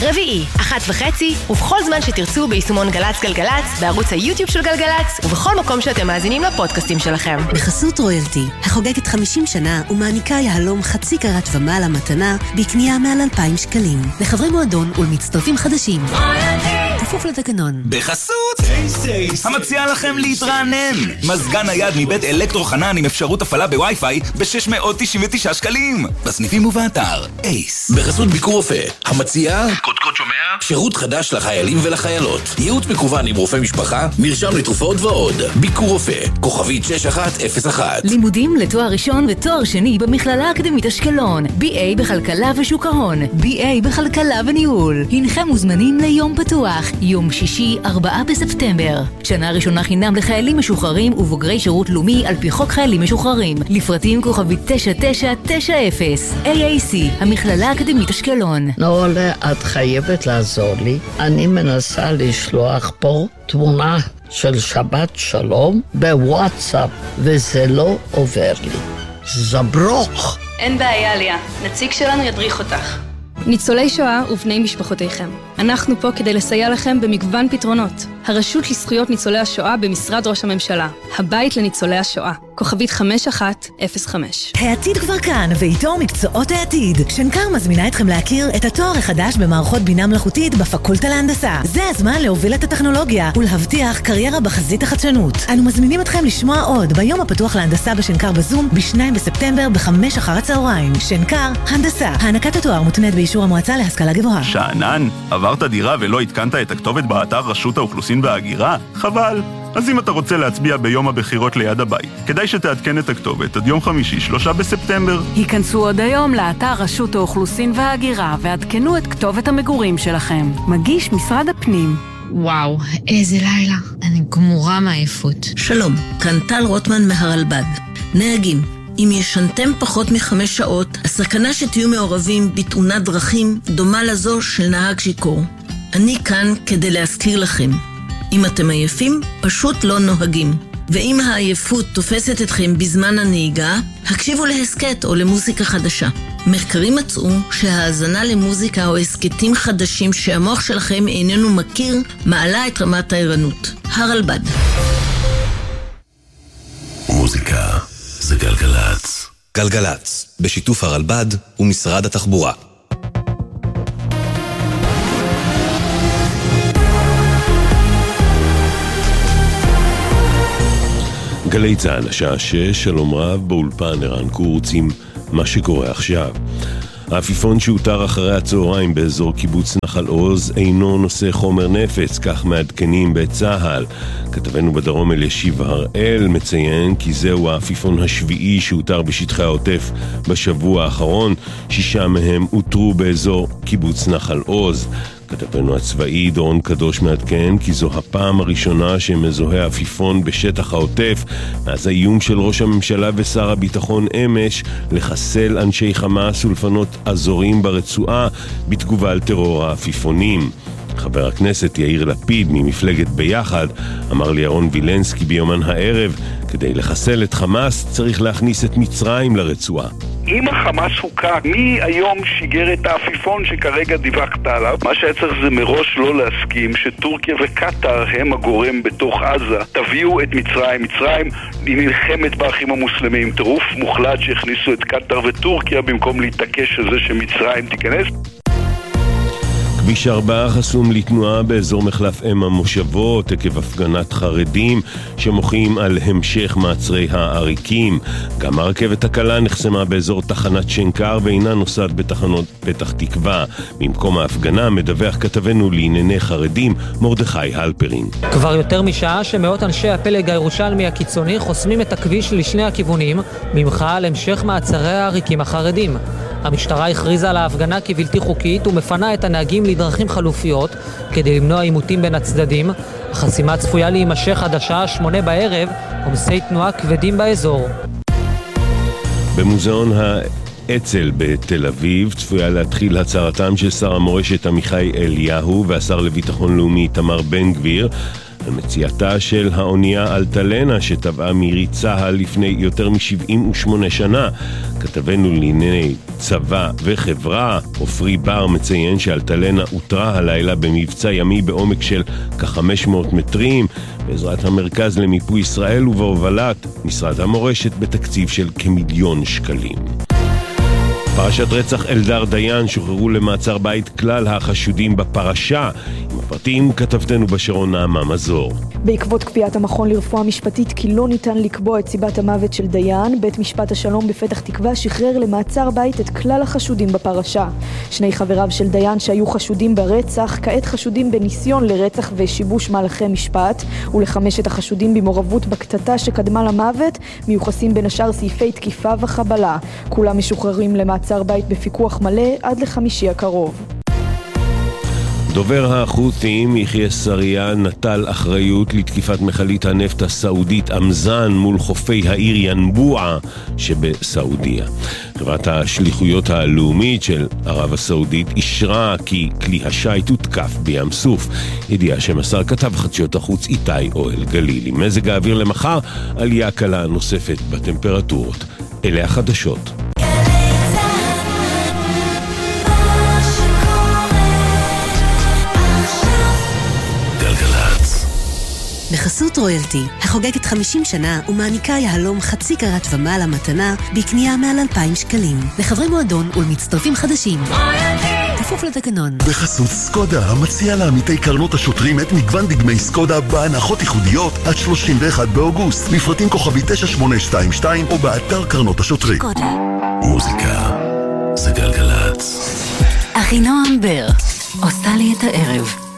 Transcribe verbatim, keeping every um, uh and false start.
רביעי, אחת וחצי, ובכל זמן שתרצו ביישומון גלץ גלגלץ, בערוץ היוטיוב של גלגלץ, ובכל מקום שאתם מאזינים לפודקאסטים שלכם. בחסות רויאלטי, החוגגת חמישים שנה ומעניקה יהלום חצי קרת ומעלה מתנה בקנייה מעל אלפיים שקלים. לחברי מועדון ולמצטרפים חדשים. כפוף לתקנון. בחסות המציעה לכם להתרענן. מזגן נייד מבית אלקטרו חנן עם אפשרות הפעלה בווי-פיי ב-שש מאות תשעים ותשעה שקלים. בסניפים ובאתר אייס. בחסות ביקור רופא, המציעה קודקוד שומע, שירות חדש לחיילים ולחיילות, ייעוץ מקוון עם רופא משפחה, מרשם לתרופות ועוד. ביקור רופא, כוכבית שש אחת אפס אחת. לימודים לתואר ראשון ותואר שני במכללה האקדמית אשקלון, בי איי בכלכלה ושוק ההון, בי איי בכלכלה וניהול. הנכם מוזמנים ליום פתוח, יום שישי ארבעה בספטמבר. שנה ראשונה חינם לחיילים משוחררים ובוגרי שירות לאומי על פי חוק חיילים משוחררים. לפרטים כוכבית תשע תשע תשע אפס. איי איי סי, המכללה האקדמית אשקלון. נולה, את חייבת לעזור לי. אני מנסה לשלוח פה תמונה של שבת שלום בוואטסאפ, וזה לא עובר לי. זברוך. אין בעיה, ליה. נציג שלנו ידריך אותך. ניצולי שואה ובני משפחותיכם. אנחנו פה כדי לסייע לכם במגוון פתרונות. הרשות לזכויות ניצולי השואה במשרד ראש הממשלה. הבית לניצולי השואה. כוכבית חמש אחת אפס חמש. העתיד כבר כאן, ואיתו מקצועות העתיד. שנקר מזמינה אתכם להכיר את התואר החדש במערכות בינה מלאכותית בפקולטה להנדסה. זה הזמן להוביל את הטכנולוגיה ולהבטיח קריירה בחזית החדשנות. אנו מזמינים אתכם לשמוע עוד ביום הפתוח להנדסה בשנקר בזום ב-שני בספטמבר בחמש אחר הצהריים. שנקר, הנדסה. הענקת התואר מותנית באישור המועצה להשכלה גבוהה. שענן, עברת דירה ולא התקנת את הכתובת באתר רשות האוכלוסין וההגירה? חבל. אז אם אתה רוצה להצביע ביום הבחירות ליד הבית, כדאי שתעדכן את הכתובת עד יום חמישי, שלושה בספטמבר. היכנסו עוד היום לאתר רשות האוכלוסין וההגירה ועדכנו את כתובת המגורים שלכם. מגיש משרד הפנים. וואו, איזה לילה. אני גמורה מעייפות. שלום, כאן טל רוטמן מהרלב"ד. נהגים, אם ישנתם פחות מחמש שעות, הסכנה שתהיו מעורבים בתאונת דרכים דומה לזו של נהג שיכור. אני כאן כדי להזכיר לכם. אם אתם עייפים, פשוט לא נוהגים. ואם העייפות תופסת אתכם בזמן הנהיגה, הקשיבו להסקט או למוזיקה חדשה. מחקרים מצאו שההאזנה למוזיקה או הסקטים חדשים שהמוח שלכם איננו מכיר, מעלה את רמת הערנות. הרלב"ד. מוזיקה זה גלגלץ. גלגלץ, בשיתוף הרלב"ד ומשרד התחבורה. גלי צהל, השעה שש, שלום רב, באולפן ערן קורץ עם מה שקורה עכשיו. האפיפון שהותר אחרי הצהריים באזור קיבוץ נחל עוז אינו נושא חומר נפץ, כך מעדכנים בצהל. כתבנו בדרום אלישיב הראל מציין כי זהו האפיפון השביעי שהותר בשטחי העוטף בשבוע האחרון, שישה מהם אותרו באזור קיבוץ נחל עוז. כתבנו הצבאי דורון קדוש מעדכן כי זו הפעם הראשונה שמזוהה אפיפון בשטח העוטף מאז האיום של ראש הממשלה ושר הביטחון אמש לחסל אנשי חמאס ולפנות אזורים ברצועה בתגובה על טרור האפיפונים. חבר הכנסת יאיר לפיד ממפלגת ביחד אמר לירון וילנסקי ביומן הערב, כדי לחסל את חמאס צריך להכניס את מצרים לרצועה. אם החמאס הוקע, מי היום שיגר את האפיפון שכרגע דיווחת עליו? מה שהיה צריך זה מראש לא להסכים שטורקיה וקטר הם הגורם בתוך עזה. תביאו את מצרים. מצרים היא נלחמת באחים המוסלמים. טירוף מוחלט שהכניסו את קטר וטורקיה במקום להתעקש על זה שמצרים תיכנס. כביש ארבע חסום לתנועה באזור מחלף אם המושבות עקב הפגנת חרדים שמוחים על המשך מעצרי העריקים. גם הרכבת הקלה נחסמה באזור תחנת שנקר ואינה נוסעת בתחנות פתח תקווה. במקום ההפגנה מדווח כתבנו לענייני חרדים מרדכי הלפרין. כבר יותר משעה שמאות אנשי הפלג הירושלמי הקיצוני חוסמים את הכביש לשני הכיוונים במחאה על המשך מעצרי העריקים החרדים. המשטרה הכריזה על ההפגנה כבלתי חוקית ומפנה את הנהגים לדרכים חלופיות כדי למנוע עימותים בין הצדדים. החסימה צפויה להימשך עד השעה שמונה בערב, עומסי תנועה כבדים באזור. במוזיאון האצ"ל בתל אביב צפויה להתחיל הצהרתם של שר המורשת עמיחי אליהו והשר לביטחון לאומי תמר בן גביר על מציאתה של האונייה אלטלנה שטבעה מריצה לפני יותר מ-שבעים ושמונה שנה. כתבנו לענייני צבא וחברה, עופרי בר, מציין שאלטלנה הותרה הלילה במבצע ימי בעומק של כ-חמש מאות מטרים, בעזרת המרכז למיפוי ישראל ובהובלת משרד המורשת בתקציב של כמיליון שקלים. פרשת רצח אלדר דיין, שוחררו למעצר בית כלל החשודים בפרשה. עם הפרטים כתבתנו בשרון נעמה מזור. בעקבות קביעת המכון לרפואה משפטית כי לא ניתן לקבוע את סיבת המוות של דיין, בית משפט השלום בפתח תקווה שחרר למעצר בית את כלל החשודים בפרשה. שני חבריו של דיין שהיו חשודים ברצח, כעת חשודים בניסיון לרצח ושיבוש מהלכי משפט, ולחמשת החשודים במעורבות בקטטה שקדמה למוות, מיוחסים בין השאר סעיפי תקיפה וחבלה. כולם משוחררים למעצר בית בפיקוח מלא עד לחמישי הקרוב. דובר החות'ים יחיא סריה נטל אחריות לתקיפת מכלית הנפט הסעודית אמזן מול חופי העיר ינבוע שבסעודיה. חברת השליחויות הלאומית של ערב הסעודית אישרה כי כלי השייט הותקף בים סוף. ידיעה שמסר כתב חדשות החוץ איתי אוהל גלילי. מזג האוויר למחר, עלייה קלה נוספת בטמפרטורות. אלה החדשות. בחסות רויאלטי, החוגגת חמישים שנה ומעניקה יהלום חצי קרת ומעלה מתנה בקנייה מעל אלפיים שקלים. לחברי מועדון ולמצטרפים חדשים. כפוף לתקנון. בחסות סקודה, המציע לעמיתי קרנות השוטרים את מגוון דגמי סקודה בהנחות ייחודיות עד שלושים ואחד באוגוסט. לפרטים כוכבי תשע שמונה שתיים שתיים או באתר קרנות השוטרים. סקודה. מוזיקה זה גלגלצ. אחינועם בר עושה לי את הערב.